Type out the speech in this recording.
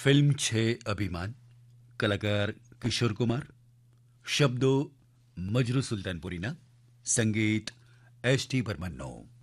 Film છે અભિમાન. કલાકાર કિશોર કુમાર. શબ્દો મજરૂ સુલતાનપુરીના. સંગીત એસ ટી બર્મનનો.